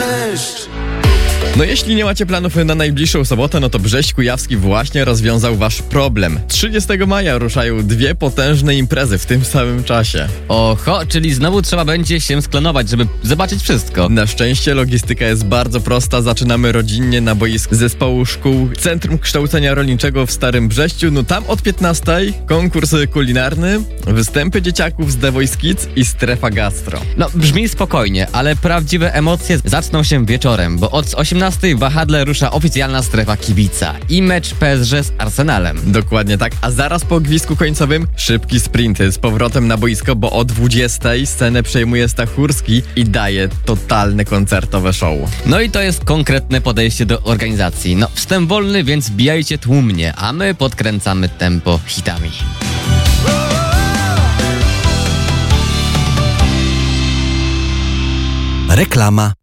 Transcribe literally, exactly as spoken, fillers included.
Cześć! No jeśli nie macie planów na najbliższą sobotę, no to Brześć Kujawski właśnie rozwiązał wasz problem. trzydziestego maja ruszają dwie potężne imprezy w tym samym czasie. Oho, czyli znowu trzeba będzie się sklanować, żeby zobaczyć wszystko. Na szczęście logistyka jest bardzo prosta. Zaczynamy rodzinnie na boisku zespołu szkół Centrum Kształcenia Rolniczego w Starym Brześciu. No tam od piętnastej konkurs kulinarny, występy dzieciaków z The Voice Kids i strefa gastro. No, brzmi spokojnie, ale prawdziwe emocje zaczną się wieczorem, bo od osiemnastej w wahadle rusza oficjalna strefa kibica i mecz P S G z Arsenalem. Dokładnie tak, a zaraz po gwizdku końcowym szybki sprinty z powrotem na boisko, bo o dwudziestej scenę przejmuje Stachurski i daje totalne koncertowe show. No i to jest konkretne podejście do organizacji. No, wstęp wolny, więc bijajcie tłumnie, a my podkręcamy tempo hitami. Reklama.